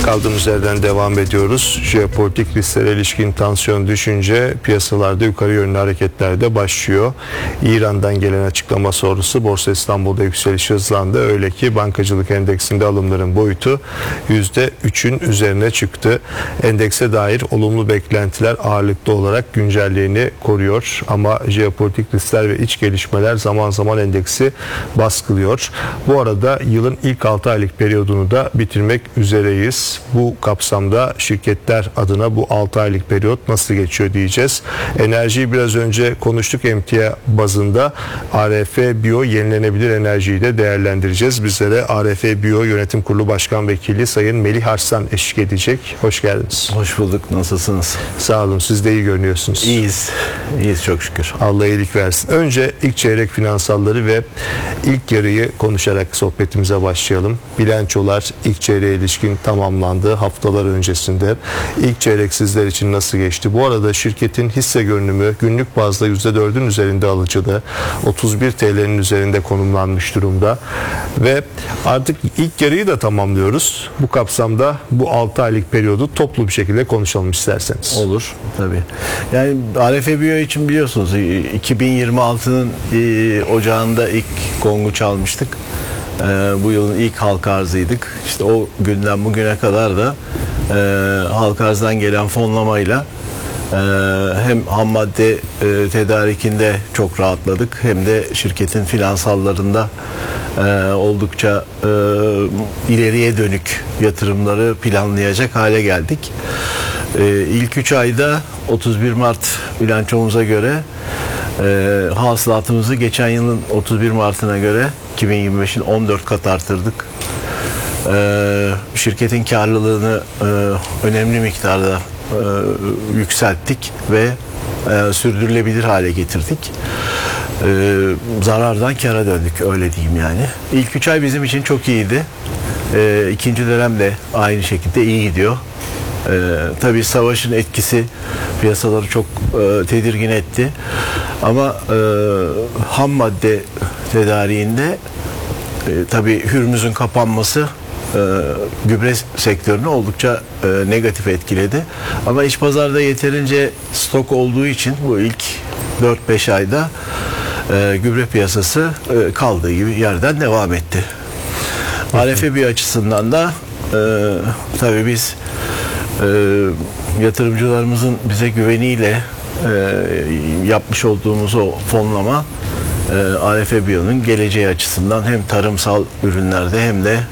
Kaldığımız yerden devam ediyoruz. Jeopolitik risklere ilişkin tansiyon düşünce piyasalarda yukarı yönlü hareketler de başlıyor. İran'dan gelen açıklama sonrası Borsa İstanbul'da yükseliş hızlandı. Öyle ki bankacılık endeksinde alımların boyutu %3'ün üzerine çıktı. Endekse dair olumlu beklentiler ağırlıklı olarak güncelliğini koruyor. Ama jeopolitik riskler ve iç gelişmeler zaman zaman endeksi baskılıyor. Bu arada yılın ilk 6 aylık periyodunu da bitirmek üzereyiz. Bu kapsamda şirketler adına bu 6 aylık periyot nasıl geçiyor diyeceğiz. Enerjiyi biraz önce konuştuk emtia bazında. ARF Bio yenilenebilir enerjiyi de değerlendireceğiz. Bizlere ARF Bio Yönetim Kurulu Başkan Vekili Sayın Melih Arslan eşlik edecek. Hoş geldiniz. Hoş bulduk. Nasılsınız? Sağ olun. Siz de iyi görünüyorsunuz. İyiyiz. İyiyiz çok şükür. Allah iyilik versin. Önce ilk çeyrek finansalları ve ilk yarıyı konuşarak sohbetimize başlayalım. Bilançolar ilk çeyreğe ilişkin tamamlandı haftalar öncesinde. İlk çeyrek sizler için nasıl geçti? Bu arada şirketin hisse görünümü günlük bazda %4'ün üzerinde alıcılı. 31 TL'nin üzerinde konumlanmış durumda. Ve artık ilk yarıyı da tamamlıyoruz. Bu kapsamda bu 6 aylık periyodu toplu bir şekilde konuşalım isterseniz. Olur. Tabii. Yani ARF Bio için biliyorsunuz 2026'nın ocağında ilk gongu çalmıştık. Bu yılın ilk halka arzıydık. İşte o günden bugüne kadar da halka arzdan gelen fonlamayla hem ham madde tedarikinde çok rahatladık hem de şirketin finansallarında oldukça ileriye dönük yatırımları planlayacak hale geldik. İlk 3 ayda 31 Mart bilançomuza göre hasılatımızı geçen yılın 31 Mart'ına göre 2025'in 14 kat artırdık. Şirketin karlılığını önemli miktarda yükselttik ve sürdürülebilir hale getirdik. Zarardan kâra döndük öyle diyeyim yani. İlk 3 ay bizim için çok iyiydi. İkinci dönem de aynı şekilde iyi gidiyor. Tabii savaşın etkisi piyasaları çok tedirgin etti. Ama ham madde tedariğinde tabii Hürmüz'ün kapanması gübre sektörünü oldukça negatif etkiledi. Ama iç pazarda yeterince stok olduğu için bu ilk 4-5 ayda gübre piyasası kaldığı gibi yerden devam etti. ARF Bio açısından da tabii biz yatırımcılarımızın bize güveniyle yapmış olduğumuz o fonlama ARF Bio'nun geleceği açısından hem tarımsal ürünlerde hem de